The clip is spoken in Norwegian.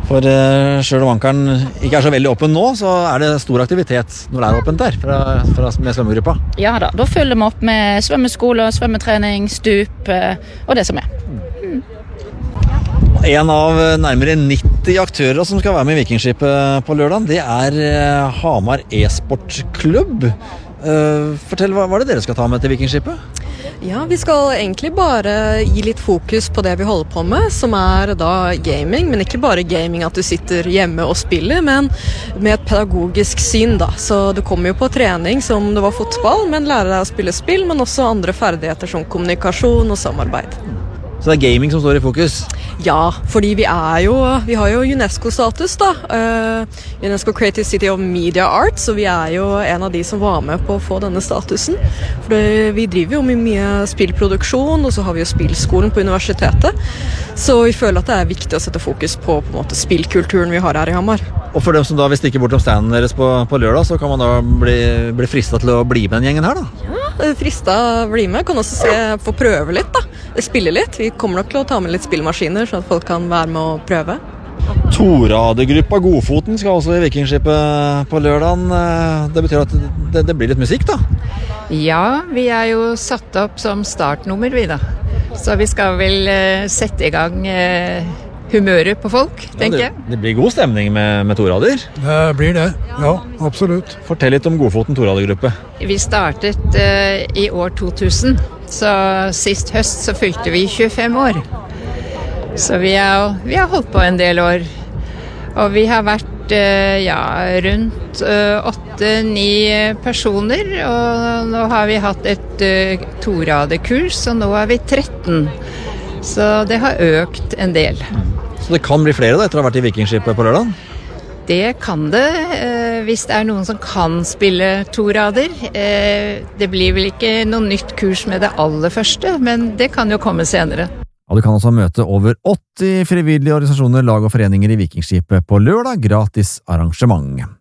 For selv om ankeren ikke så veldig åpen nå, så det stor aktivitet når det åpent der med svømmegruppa. Ja da følger vi opp med svømmeskole, svømmetrening, stup og det som En av nærmere 90 aktører som skal være med i Vikingskipet på lørdag, det Hamar e-sportklubb. Fortell, hva det dere skal ta med til Vikingskipet? Ja, vi skal egentlig bare gi litt fokus på det vi holder på med, som da gaming, men ikke bare gaming at du sitter hjemme og spiller, men med et pedagogisk syn da. Så du kommer jo på trening som det var fotball, men lærer deg å spille spill, men også andre ferdigheter som kommunikasjon og samarbeid. Så det gaming som står i fokus? Ja, fordi vi har jo UNESCO-status da, UNESCO Creative City of Media Arts, så vi jo en av de som var med på å få denne statusen. For vi driver jo med mye spillproduksjon, og så har vi jo spillskolen på universitetet. Så vi føler at det viktig å sette fokus på en måte spillkulturen vi har her i Hamar. Og for dem som da vil stikke bort om standen deres på lørdag, så kan man da bli fristet til å bli med den gjengen her da? Ja, fristet å bli med. Kan også få prøve litt da, spille litt. Vi kommer nok til å ta med litt spillmaskiner, så at folk kan være med og prøve. Toradegruppa Godfoten skal også i Vikingskipet på lørdagen. Det betyr at det blir litt musikk da? Ja, vi jo satt opp som startnummer vi da. Så vi skal vel sette i gang humøret på folk, tenker jeg. Det blir god stemning med torader? Det blir det, ja, absolutt. Fortell litt om Godfoten toradergruppe. Vi startet i år 2000, så sist høst så fylte vi 25 år. Så vi har holdt på en del år, og vi har vært rundt 8-9 personer, og nå har vi hatt et toradekurs, og nå vi 13. Så det har økt en del. Så det kan bli flere da, etter å ha vært i Vikingskipet på lørdag? Det kan det, hvis det noen som kan spille torader. Det blir vel ikke noe nytt kurs med det aller første, men det kan jo komme senere. Ja, du kan også møte over 80 frivillige organisasjoner, lag og foreninger i Vikingskipet på lørdag, gratis arrangement.